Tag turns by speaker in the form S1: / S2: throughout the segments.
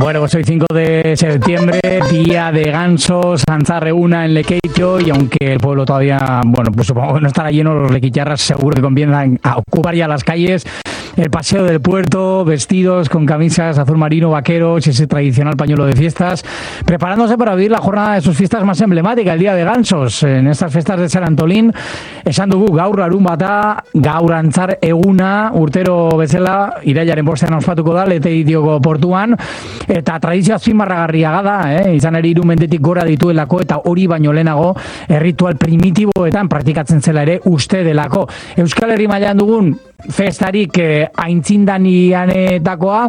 S1: Bueno, pues hoy 5 de septiembre, día de gansos, Antzar Eguna en Lekeitio, y aunque el pueblo todavía, bueno, pues supongo que no estará lleno, los lequicharras seguro que comienzan a ocupar ya las calles, el paseo del puerto, vestidos con camisas azul marino, vaqueros y ese tradicional pañuelo de fiestas, preparándose para vivir la jornada de sus fiestas más emblemáticas, el Día de Gansos. En estas fiestas de San Antolín, esan dugu gaur larunbata, gaur Antzar Eguna, urtero bezala, irailaren bostean ospatuko da, Lekeitioko portuan, eta tradizio azpimarragarria da, izan ere 3 mendetik gora dituelako, eta hori baino lehenago ritual primitiboetan praktikatzen zela ere uste delako. Euskal Herri mailan dugun festarik aintzindanianetakoa,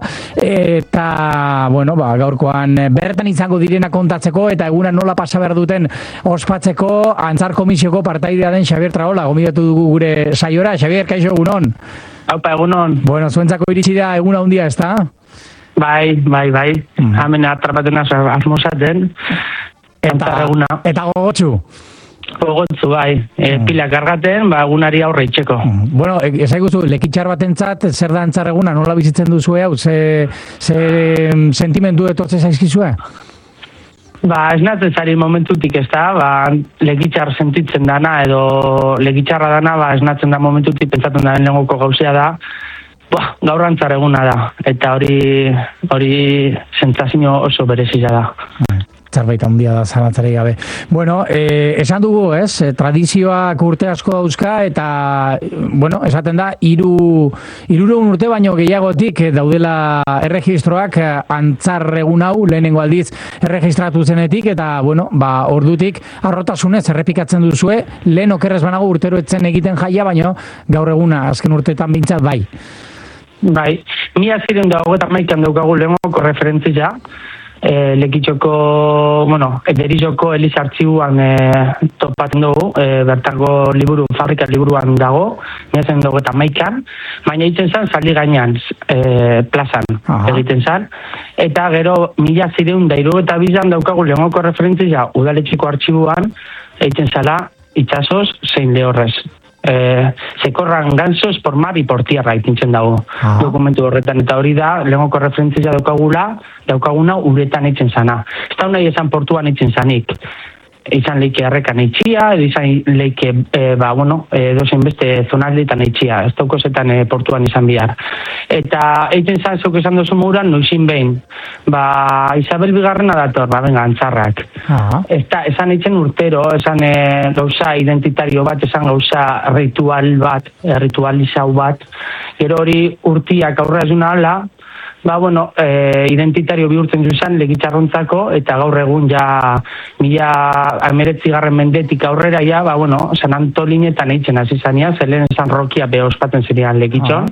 S1: eta bueno, gaurkoan bertan izango direna kontatzeko eta eguna nola pasa behar duten ospatzeko Antzar Komisioko partaidea den Xabier Traola gomidatu dugu gure saiora. Xabier, kaixo, egunon.
S2: Aupa, egunon.
S1: Bueno, zuentzako iritsi da eguna handia, ezta?
S2: Bai. Hemen atrapaten asmosaten.
S1: Eta gogotsu?
S2: Gogotsu, bai. Pilak kargaten, egunari aurre itxeko.
S1: Bueno, ezaiguzu, lekitxar batentzat, zer da Antzar Eguna, nola bizitzen duzue hau? Ze sentimendu etortze zaizkizue?
S2: Ez natzen zari momentutik, ez da, lekitxar sentitzen dana, edo lekitxarra dana, ez natzen da momentutik pentsatzen da lehengoko gauzea da, gaur Antzar Eguna da, eta hori sentsazio oso berezia da.
S1: Zerbait handia da, zalantzarei gabe. Bueno, esan dugu, tradizioak urte asko dauzka, eta, bueno, esaten da, 300 urte baino gehiagotik daudela erregistroak Antzar Egun hau, lehenengo aldiz erregistratu zenetik, eta, bueno, ordutik arrotasunez errepikatzen duzue, lehen okerrez banago urtero etzen egiten jaia, baino gaur eguna, azken urteetan bintzat, bai.
S2: Bai, 1921 daukagu lehengoko referentzia, Lekitxoko, Derizoko Eliz Artxibuan topatzen dugu, bertako fabrika liburuan dago, 1921, baina egiten zen zaldi gainean, plazan egiten zen, eta gero 1972an daukagu lehengoko referentzia udaletxiko artxibuan, egiten zela itxasoz zein lehorrez. Sekorran gansos por mar y por tierra itintzen dago dokumentu horretan, eta hori da lehengoko referentzia daukaguna uretan eitzen zana. Ez da nahi esan portuan eitzen zanik, izan leike errekan eitxia, izan leike dozein beste zonaldeetan eitxia, ez daukozetan portuan izan bihar. Eta eitzen zan, zeuk esan dozu mouran, noizin behin, Isabel Bigarrena dator, Antzarrak. Esan eitzen urtero, esan gauza identitario bat, esan gauza ritualizau bat, gero hori urtiak aurrera zuna ala, identitario bihurtzen zuzan legitxarrontzako, eta gaur egun ja 19 mendetik aurrera San Antolinetan eitzen hasi zania, zelen San Rokia be ospatzen zirean legitxon.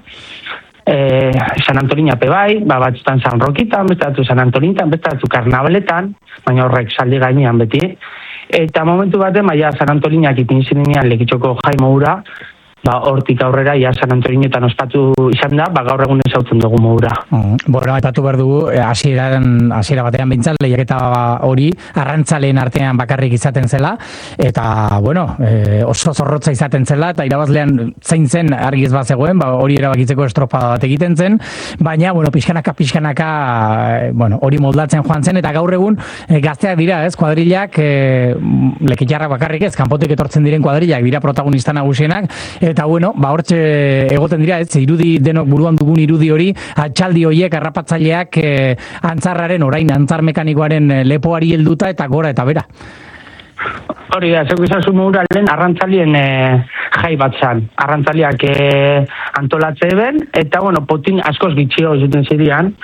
S2: San Antolina pe bai, batzutan San Rokitan, bestatu San Antolinetan, bestatu Karnabaletan, baina horrek saldi gainean beti. Eta momentu baten, San Antolinak itin zirenean legitxoko jaimo ura, hortik aurrera, San Antolinetan ospatu izan da, gaur egun ezautzen dugu moura.
S1: Bueno, aipatu behar dugu, hasiera batean bintzat, lehiaketa hori, arrantzaleen artean bakarrik izaten zela, eta, oso zorrotza izaten zela, eta irabazlean zein zen argi ez bat zegoen, hori erabakitzeko estropada bat egiten zen, baina, pixkanaka, hori moldatzen joan zen, eta gaur egun gazteak dira, kuadrilak, lekitxarrak bakarrik ez, kanpotik etortzen diren kuadrilak, dira protagonista nagusienak, eta hortxe egoten dira, irudi denok buruan dugun irudi hori, atxaldi horiek, arrapatzaileak Antzarraren, orain Antzar mekanikoaren lepoari helduta eta gora eta bera.
S2: Hori da, zeuk izazu moura lehen arrantzalien jai bat zan. Arrantzaliak antolatze eben, eta potin askoz gitxio zuten zirian,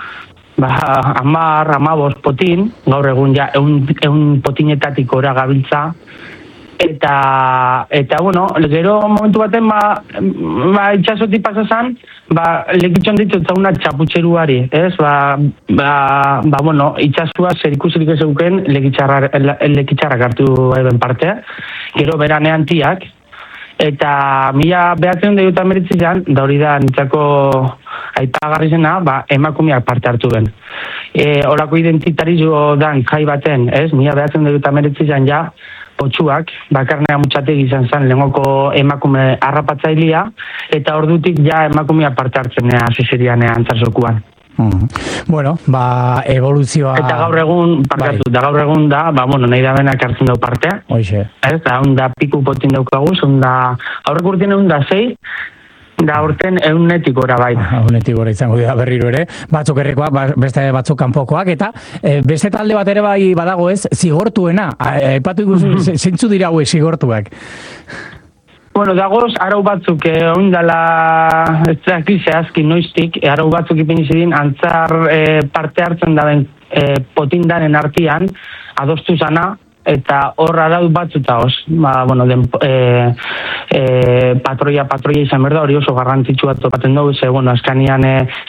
S2: 10-15 potin, gaur egun ja, 100 potinetatik ora gabiltza, eta gero momentu baten itxasotik pasazan, lekitxon ditut zauna txaputxeruari, ez? Itxasua zer ikusirik ez euken lekitxarrak hartu eben parte, gero beranean tiak, eta 1989an, da hori da nintzako aipagarri zena, emakumeak parte hartu ben. Horako identitarizio dan jai baten, ez? 1989an ja, potxuak, bakarnea mutxategi izan zen lehengoko emakume harrapatzailea, eta ordutik ja emakumea parte hartzen hasi zirian Antzarzokuan.
S1: Bueno, evoluzioa...
S2: Eta gaur egun, gaur egun da, nahi da benak hartzen dau partea.
S1: Hoxe.
S2: Ez, da, onda piku potin daukagu, aurrek urtien 6, da urten 100-netik gora bai.
S1: 100-netik gora izango dira berriro ere. Batzuk errekoak, beste batzuk kanpokoak, eta beste talde bat ere bai badago ez, zigortuena. Aipatu ikusi, zeintzu dira hauek zigortuak?
S2: Bueno, dagoz, arau batzuk oindala, ez da zehazki noiztik, arau batzuk ipini zirin, antzar parte hartzen daben potindanen artian, adostu zana, eta hor arau batzuta hoz. Patroia izan berda, hori oso garrantzitsua topaten dugu, azkanian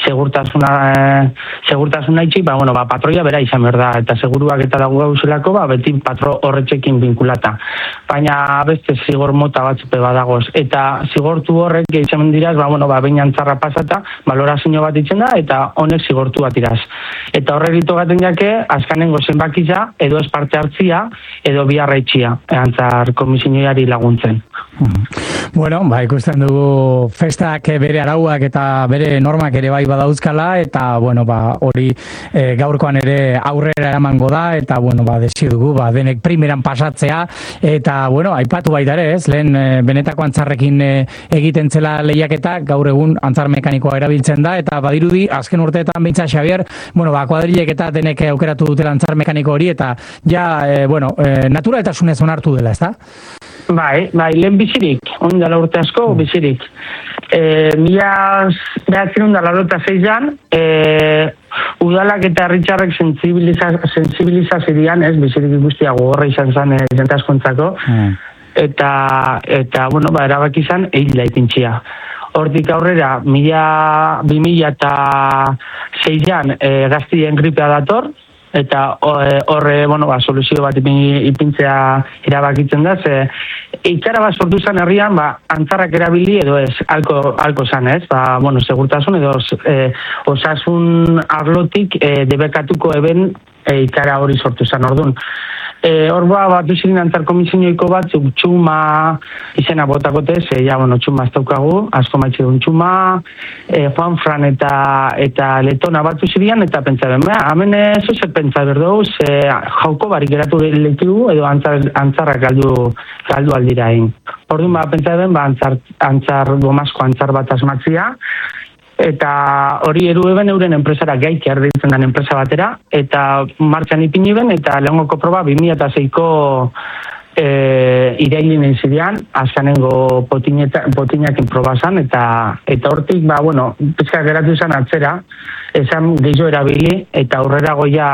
S2: segurtasuna itxik, patroia bera izan berda, eta seguruak eta dago gauzelako, beti patro horretxekin vinkulata. Baina beste zigor mota batzupe badagoz. Eta zigortu horrek izan diraz, behin antzarra pasata, balorazio bat itzen da, eta honek zigortu bat iraz. Eta horregito gaten jake, azkanengo zenbakiza, edo ez parte hartzia, edo biharra itxia, antzar komisioari laguntzen.
S1: Bueno, ikusten dugu festak bere arauak eta bere normak ere bai badauzkala, eta hori gaurkoan ere aurrera eramango da, eta desio dugu denek primeran pasatzea, eta aipatu baita ere ez, lehen benetako antzarrekin egiten zela lehiaketa, gaur egun antzar mekanikoa erabiltzen da, eta badirudi azken urteetan beintza Xabier, kuadrilek eta denek aukeratu dutela antzar mekaniko hori, eta naturaltasunez onartu dela, ez da?
S2: Bai, lehen bizirik, ondala urte asko bizirik. 1986an, udalak eta herritarrek sensibilizazioan, ez, bizirik ikustia gogorra izan zen jente askontzako, eta erabaki izan eila ipintxia. Hortik aurrera, 2006an gaztien gripea dator, eta horre, soluzio bat ipintzea erabakitzen da, ze ikara bat sortu zen herrian, antzarrak erabili edo ez, alko zan ez, segurtasun edo osasun arlotik debekatuko eben ikara hori sortu zen, orduan. Hor batu ziren antzar komisioiko batzuk txuma izena botakote, txuma ez daukagu, asko maitxe duen txuma, Juan Fran eta Letona batu ziren, eta pentsa ben, hemen zozer pentsa berdou, jauko barik geratu lekigu, edo antzarrak galdu aldira egin. Orduan pentsa ben, antzar gomazko antzar bat asmatzia, eta hori eru eben euren enpresara gaik erdeitzen den enpresa batera, eta martxan ipini ben, eta lehengoko proba 2006ko irailinen zidean, azkanengo potinakin probazan, eta hortik, pizka geratu izan atzera, esan gehiago erabili, eta aurrera goia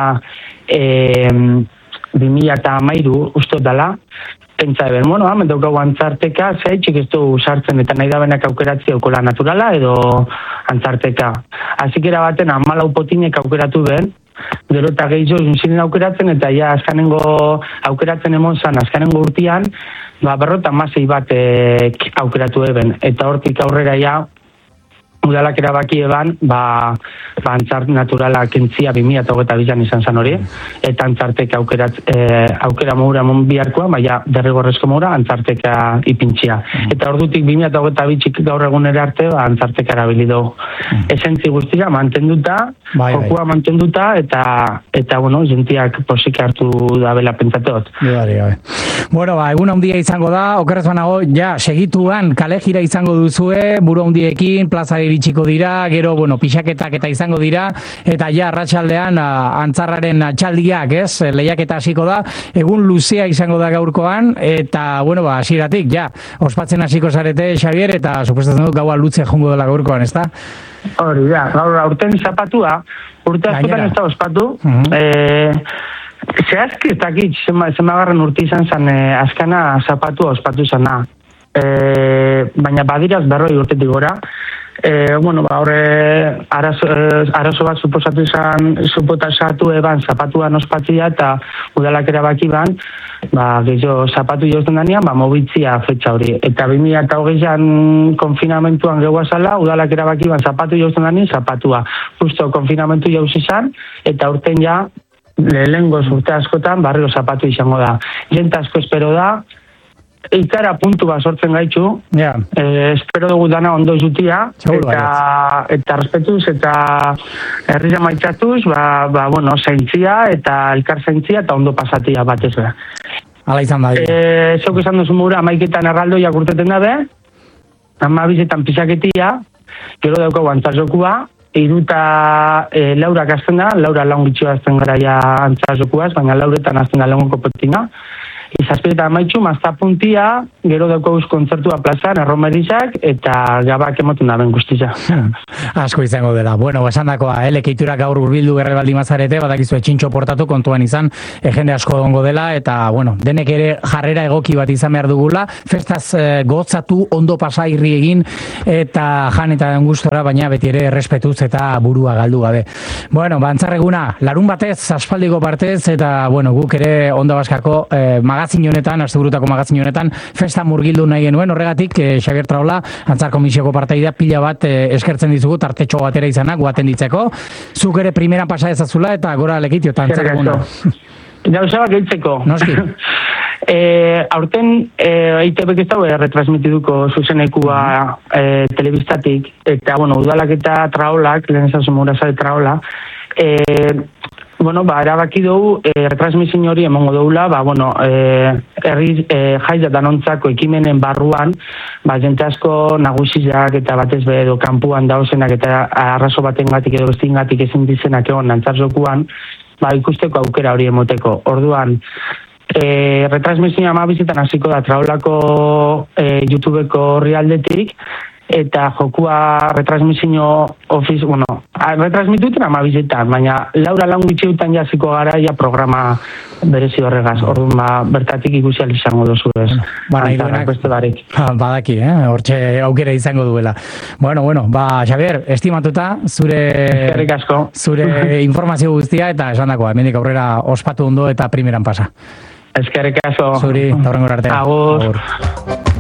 S2: 2013 ustot dala, pentsa eben, hemen daukagu antzarteka, txik ez du sartzen, eta nahi da benak aukeratzea aukola naturala edo antzarteka. Azikera baten 14 potinek aukeratu ben, gero eta gehiago ziren aukeratzen, eta azkanengo aukeratzen emon zan, azkanengo urtean, 56 batek aukeratu eben, eta hortik aurrera udalak erabaki eban, antzart naturala kentzia 2022an izan zan hori, eta antzarteka aukera mogura biharkoa, derrigorrezko mogura antzarteka ipintxia. Eta ordutik 2022 gaur egunera arte, antzarteka erabili dugu. Esentzi guztia mantenduta, jokua mantenduta, eta jentiak posik hartu da bela pentsateot.
S1: Egun handia izango da, okerrez banago, segituan kale jira izango duzue, buru handiekin, plazari iritsiko dira, gero, pixaketak eta izango dira, eta arratsaldean antzarraren txaldiak, ez, lehiaketa hasiko da, egun luzea izango da gaurkoan, eta, hasieratik, ospatzen hasiko zarete, Xabier, eta suposatzen dut gaua lutzea jongo dela gaurkoan, ez da?
S2: Hori, gaur aurten zapatua, urte askotan ez da ospatu, zehazki ez dakit, zemagarren urte izan zen, azkana zapatua ospatu zena, baina badiraz 40 urtetik gora, horre arazo bat supotasatu eban zapatuan ospatzia eta udalak erabaki ban, gehiago zapatu jozten danean, mobitzia fetxa hori. Eta 2008an konfinamentuan gehuazala, udalak erabaki ban zapatu jozten danean, zapatua. Justo konfinamentu jauz izan, eta urten lehengo urte askotan barriro zapatu izango da. Jente asko espero da, ikara puntu bat sortzen gaitxu.
S1: Ja.
S2: Espero dugu dana ondo izutia.
S1: Seguro,
S2: Eta respetuz, eta herria maitzatuz, bueno, zaintzia, eta elkar zaintzia, eta ondo pasatia batez be.
S1: Hala izan da.
S2: Zeuk esan duzu mura, 11etan erraldoiak urteten dabe, 12etan pisaketia, gero daukagu antzazokua, 3 laurak azten da, Laura laun gitxo azten gara ja antzazokuaz, baina lauretan azten da laungo kopetina. Izazpietan amaitxu, maztapuntia, gero daukaguz kontzertua plazan, erromerizak, eta gabak emoten da ben guztiza.
S1: Asko izango dela. Bueno, esan dakoa, lekeitura gaur urbildu gerre baldi mazarete, badakizu etxintxo portatu kontuan izan, jende asko dongo dela, eta, bueno, denek ere jarrera egoki bat izan behar dugula, festaz gotzatu, ondo pasa irri egin, eta jan eta den gustora, baina beti ere errespetuz eta burua galdu gabe. Bueno, bantzarreguna, larun batez, aspaldiko partez, eta, bueno, guk ere Onda Baskako magazin honetan, asteburutako magazin honetan, festa murgildu nahi genuen, horregatik, Xabier Traola, Antzar Komisioko partaidea pila bat eskertzen dizugu, tartetxo batera izanak, guaten ditzeko. Zuk ere primeran pasa ezazula, eta gora lekitio, eta antzarreguna.
S2: Gauza bat gehitzeko.
S1: Noski.
S2: Aurten, EITB-ek ez dago retransmitiduko zuzenekua telebistatik, eta, bueno, udalak eta Traolak, lehen ezazu Murazade Traola, bueno, erabaki dugu retransmisin hori emongo dugula, bueno, herri jaiza danontzako ekimenen barruan, jente asko nagusizak eta batez be edo kanpuan dauzenak eta arrazo batengatik edo bestingatik ezin dizenak egon antzarzokuan, ikusteko aukera hori emoteko. Orduan, retransmisioa 12etan hasiko da Traolako YouTubeko orrialdetik, eta jokua retransmisio retransmituten 12etan, baina Laura laun gitxeutan jasiko gara ja programa berezi horregaz. Orduan, bertatik ikusi izango dozu ez. Antzarrak beste barik.
S1: Badaki, hortxe aukera izango duela. Bueno, Xabier, estimatuta, zure informazio guztia, eta esan dakoa, hemendik aurrera ospatu ondo eta primeran pasa.
S2: Eskerrik asko.
S1: Zuri, eta horrengor arte.
S2: Agur.